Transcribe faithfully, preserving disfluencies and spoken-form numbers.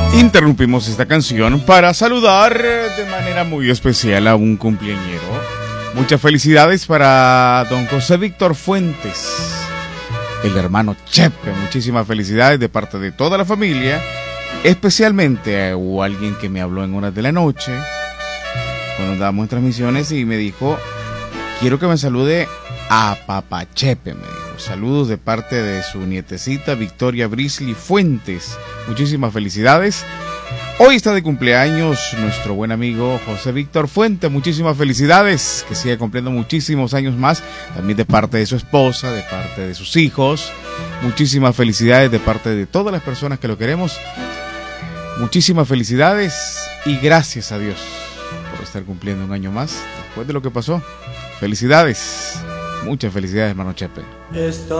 Interrumpimos esta canción para saludar de manera muy especial a un cumpleañero. Muchas felicidades para don José Víctor Fuentes, el hermano Chepe. Muchísimas felicidades de parte de toda la familia, especialmente hubo alguien que me habló en horas de la noche cuando andábamos en transmisiones y me dijo: quiero que me salude a Papá Chepe, me dijo. Saludos de parte de su nietecita Victoria Brisley Fuentes. Muchísimas felicidades. Hoy está de cumpleaños nuestro buen amigo José Víctor Fuentes. Muchísimas felicidades. Que siga cumpliendo muchísimos años más. También de parte de su esposa, de parte de sus hijos. Muchísimas felicidades de parte de todas las personas que lo queremos. Muchísimas felicidades y gracias a Dios por estar cumpliendo un año más después de lo que pasó. Felicidades. Muchas felicidades, hermano Chepe. Esta